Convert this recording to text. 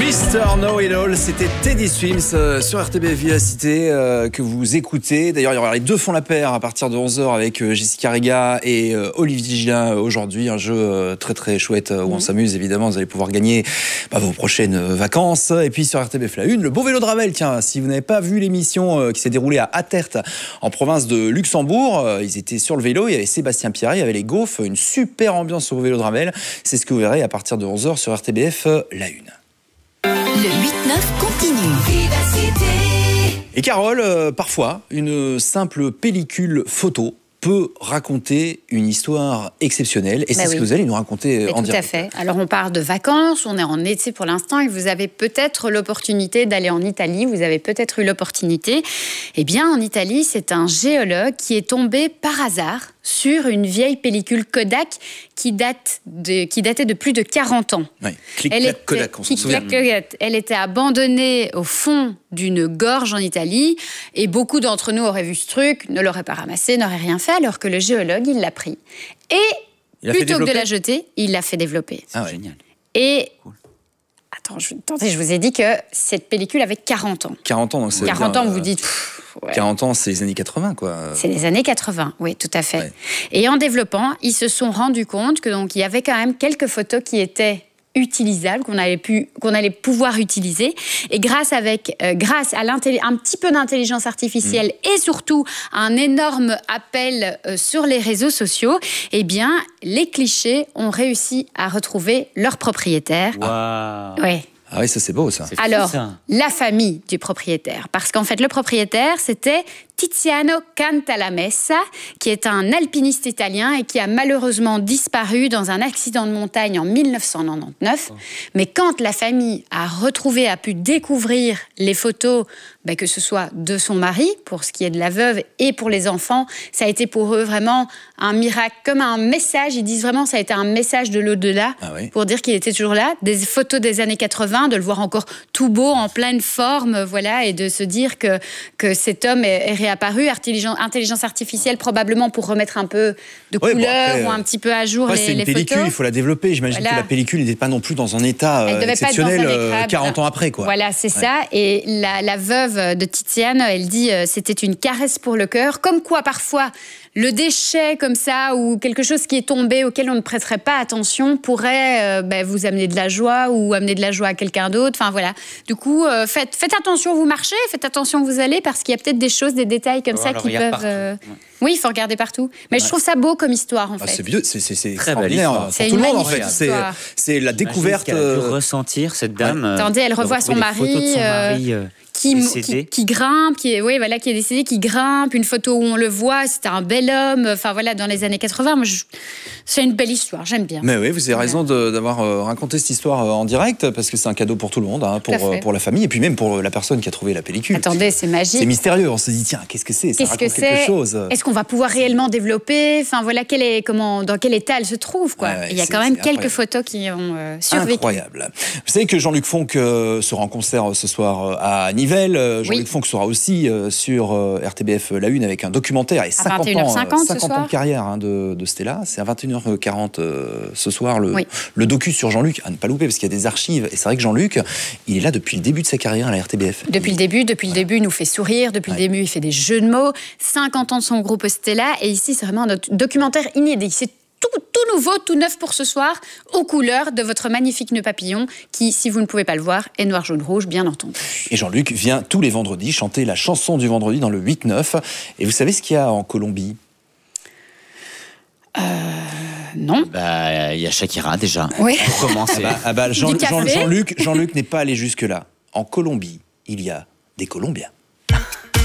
Mr. Know It All, c'était Teddy Swims sur RTBF Vivacité que vous écoutez. D'ailleurs, il y aura les deux font la paire à partir de 11h avec Jessica Riga et Olivier Gillin aujourd'hui. Un jeu très très chouette où on s'amuse évidemment. Vous allez pouvoir gagner vos prochaines vacances. Et puis sur RTBF La Une, le beau vélo de Ravel. Tiens, si vous n'avez pas vu l'émission qui s'est déroulée à Attert en province de Luxembourg, ils étaient sur le vélo. Il y avait Sébastien Pierret, il y avait les Gaufres. Une super ambiance au vélo de Ravel. C'est ce que vous verrez à partir de 11h sur RTBF La Une. Le 8-9 continue. Vivacité. Et Carole, parfois, une simple pellicule photo peut raconter une histoire exceptionnelle. Et c'est ce que vous allez nous raconter en direct. Tout à fait. Alors, on part de vacances, on est en été pour l'instant, et vous avez peut-être l'opportunité d'aller en Italie. Vous avez peut-être eu l'opportunité. Eh bien, en Italie, c'est un géologue qui est tombé par hasard sur une vieille pellicule Kodak qui datait de plus de 40 ans. Oui. Clic-clac Kodak, on s'en souvient. Elle était abandonnée au fond d'une gorge en Italie, et beaucoup d'entre nous auraient vu ce truc, ne l'auraient pas ramassé, n'auraient rien fait, alors que le géologue, il l'a pris. Et plutôt que de la jeter, il l'a fait développer. Ah, génial. Et attendez, je vous ai dit que cette pellicule avait 40 ans. 40 ans, donc c'est 40 ans, vous vous dites... Ouais. 40 ans, c'est les années 80, quoi. C'est les années 80, oui, tout à fait. Ouais. Et en développant, ils se sont rendus compte que donc il y avait quand même quelques photos qui étaient utilisables, qu'on allait pouvoir utiliser. Et grâce à un petit peu d'intelligence artificielle et surtout un énorme appel sur les réseaux sociaux, eh bien, les clichés ont réussi à retrouver leur propriétaire. Waouh. Ouais. Ah oui, ça c'est beau, ça. Alors, la famille du propriétaire. Parce qu'en fait, le propriétaire, c'était Tiziano Cantalamessa, qui est un alpiniste italien et qui a malheureusement disparu dans un accident de montagne en 1999. Mais quand la famille a pu découvrir les photos, que ce soit de son mari, pour ce qui est de la veuve, et pour les enfants, ça a été pour eux vraiment un miracle, comme un message. Ils disent vraiment ça a été un message de l'au-delà, pour dire qu'il était toujours là. Des photos des années 80, de le voir encore tout beau, en pleine forme, voilà, et de se dire que cet homme est réapparu. Intelligence artificielle, probablement pour remettre un peu de couleur ou un petit peu à jour les photos. C'est une pellicule, il faut la développer. J'imagine que la pellicule n'était pas non plus dans un état exceptionnel 40 ans après, quoi. Voilà, c'est ça. Et la veuve de Tiziano, elle dit c'était une caresse pour le cœur. Comme quoi, parfois, le déchet comme ça ou quelque chose qui est tombé auquel on ne prêterait pas attention pourrait vous amener de la joie ou amener de la joie à quelqu'un d'autre. Enfin voilà. Du coup, faites attention où vous marchez, faites attention où vous allez, parce qu'il y a peut-être des choses, des détails comme ça qui peuvent... Oui, il faut regarder partout. Mais je trouve ça beau comme histoire, en fait. C'est vieux, c'est extraordinaire pour tout le monde, en fait. C'est la découverte... Qu'elle a dû ressentir, cette dame. Attendez, elle revoit son mari... qui grimpe, qui est décédé, qui grimpe, une photo où on le voit, c'était un bel homme, enfin voilà, dans les années 80, c'est une belle histoire, j'aime bien. Mais oui, vous avez raison d'avoir raconté cette histoire en direct, parce que c'est un cadeau pour tout le monde, pour la famille, et puis même pour la personne qui a trouvé la pellicule. Attendez, c'est magique. C'est mystérieux, on se dit, tiens, qu'est-ce que c'est ? Ça raconte quelque chose. Est-ce qu'on va pouvoir réellement développer ? Enfin voilà, dans quel état elle se trouve, quoi. Il y a quand même quelques photos qui ont survécu. Incroyable. Vous savez que Jean-Luc Fonck sera en concert ce soir à Nivelles. Jean-Luc Fonck sera aussi sur RTBF La Une avec un documentaire et 50 ans de carrière de Stella. C'est à 21h40 ce soir le docu sur Jean-Luc, à ne pas louper parce qu'il y a des archives. Et c'est vrai que Jean-Luc, il est là depuis le début de sa carrière à la RTBF. Depuis le début, il nous fait sourire. Depuis le début, il fait des jeux de mots. 50 ans de son groupe Stella. Et ici, c'est vraiment un documentaire inédit. C'est tout nouveau, tout neuf pour ce soir, aux couleurs de votre magnifique nœud papillon, qui, si vous ne pouvez pas le voir, est noir, jaune, rouge, bien entendu. Et Jean-Luc vient tous les vendredis chanter la chanson du vendredi dans le 8-9. Et vous savez ce qu'il y a en Colombie ? Non. Il y a Shakira déjà. Oui. Pour commencer. Jean-Luc n'est pas allé jusque-là. En Colombie, il y a des Colombiens.